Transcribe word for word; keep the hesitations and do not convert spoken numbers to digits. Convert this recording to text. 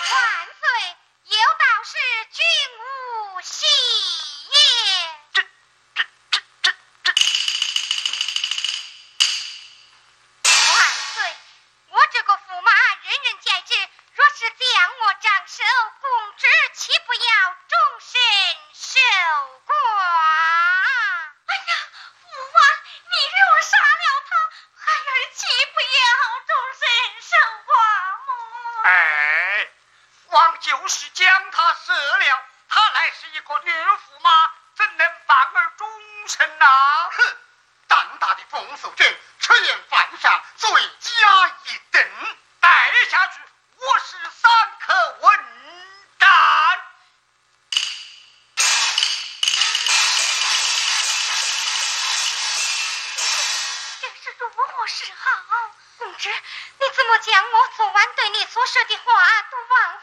万岁，有道是君无戏言。 这这这这这。 万岁，我这个驸马人人皆知，若是将我斩首，公之岂不要终身受剐？哎呀，父王，你若杀了他，孩儿岂不要终身受剐么？ 哎，王就是将他射了，他乃是一个女驸马，怎能反而终身呐？ 哼，胆大的冯守贞，出言犯上，罪加一等， 带下去，我是三颗问斩。 这是如何是好？公之，你怎么将我昨晚对你所说的话都忘